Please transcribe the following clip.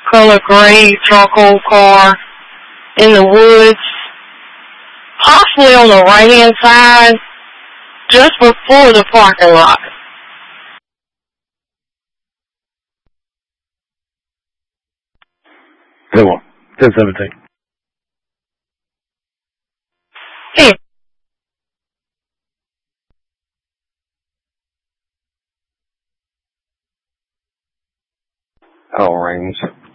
color gray charcoal car in the woods, possibly on the right-hand side, just before the parking lot. Good one. 1017. Hey. Call rings.